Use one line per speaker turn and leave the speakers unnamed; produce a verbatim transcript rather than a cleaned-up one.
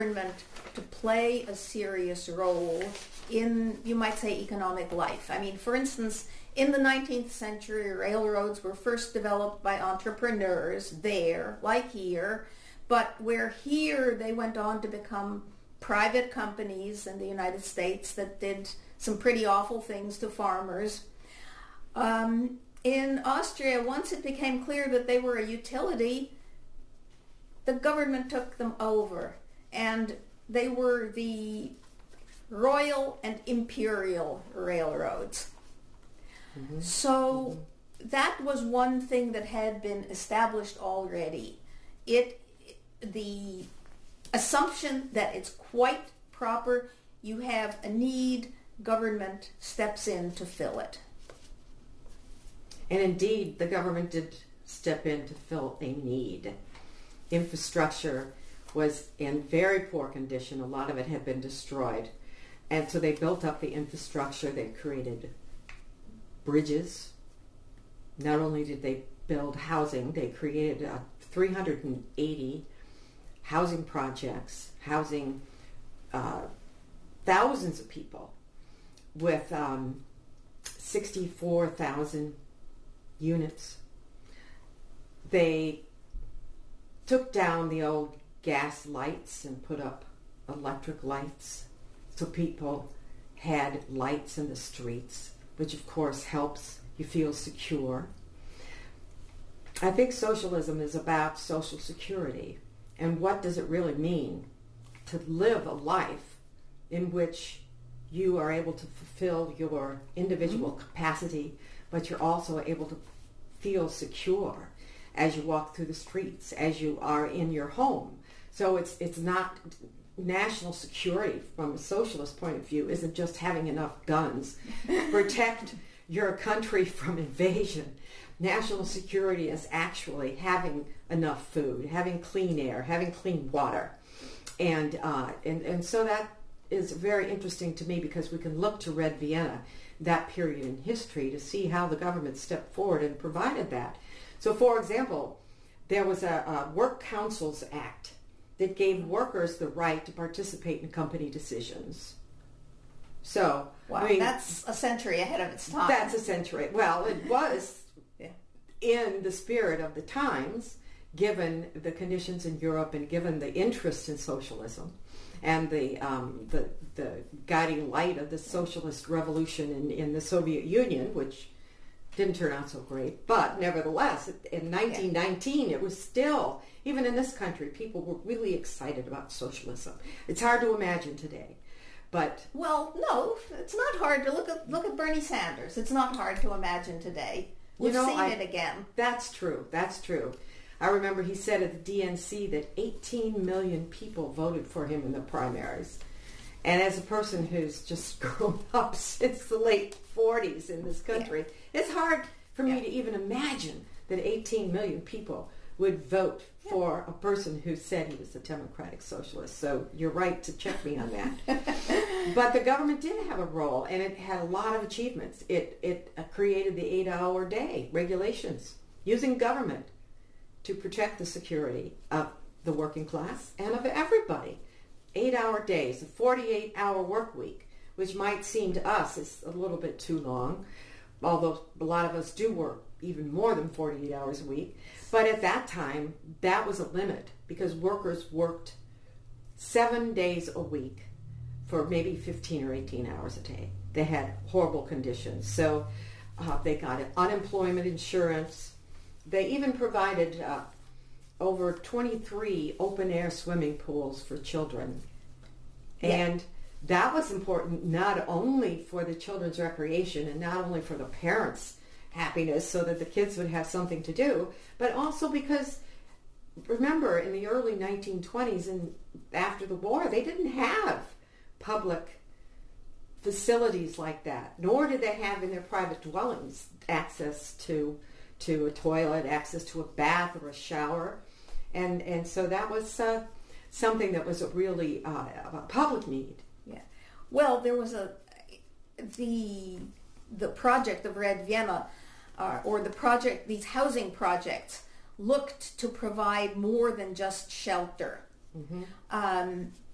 government to play a serious role in, you might say, economic life. I mean, for instance, in the nineteenth century, railroads were first developed by entrepreneurs there, like here, but where here they went on to become private companies in the United States that did some pretty awful things to farmers. Um, in Austria, once it became clear that they were a utility, the government took them over, and they were the Royal and Imperial Railroads. Mm-hmm. So mm-hmm. that was one thing that had been established already. It, the assumption that it's quite proper, you have a need, government steps in to fill it.
And indeed, the government did step in to fill a need. Infrastructure was in very poor condition. A lot of it had been destroyed. And so they built up the infrastructure. They created bridges. Not only did they build housing, they created uh, three hundred eighty housing projects, housing uh, thousands of people with um, sixty-four thousand units. They took down the old gas lights and put up electric lights, so people had lights in the streets, which of course helps you feel secure. I think socialism is about social security, and what does it really mean to live a life in which you are able to fulfill your individual mm-hmm. capacity, but you're also able to feel secure as you walk through the streets, as you are in your home. So it's it's not, national security from a socialist point of view isn't just having enough guns to protect your country from invasion. National security is actually having enough food, having clean air, having clean water. And, uh, and, and so that is very interesting to me, because we can look to Red Vienna, that period in history, to see how the government stepped forward and provided that. So, for example, there was a, a Work Councils Act that gave workers the right to participate in company decisions. So,
wow,
I mean,
that's a century ahead of its time.
That's a century. Well, it was
yeah.
in the spirit of the times, given the conditions in Europe and given the interest in socialism and the um, the, the guiding light of the socialist revolution in, in the Soviet Union, which didn't turn out so great. But nevertheless, in nineteen nineteen, yeah. it was still, even in this country, people were really excited about socialism. It's hard to imagine today. But
well, no, it's not hard to look at look at Bernie Sanders. It's not hard to imagine today. We've
you know,
seen
I,
it again.
That's true. That's true. I remember he said at the D N C that eighteen million people voted for him in the primaries. And as a person who's just grown up since the late forties in this country, yeah. it's hard for me yeah. to even imagine that eighteen million people would vote yeah. for a person who said he was a democratic socialist. So you're right to check me on that. But the government did have a role, and it had a lot of achievements. It, it uh, created the eight-hour day regulations, using government to protect the security of the working class and of everybody. Eight-hour days, a forty-eight hour work week, which might seem to us is a little bit too long, although a lot of us do work even more than forty-eight hours a week. But at that time, that was a limit, because workers worked seven days a week for maybe fifteen or eighteen hours a day. They had horrible conditions. So uh, they got unemployment insurance. They even provided uh, over twenty-three open-air swimming pools for children. Yeah. And that was important not only for the children's recreation and not only for the parents' happiness so that the kids would have something to do, but also because, remember, in the early nineteen twenties and after the war, they didn't have public facilities like that, nor did they have in their private dwellings access to to a toilet, access to a bath or a shower. And and so that was uh, something that was a really uh, a public need.
Yeah. Well, there was a the the project of Red Vienna, uh, or the project, these housing projects, looked to provide more than just shelter. Mm-hmm. Um,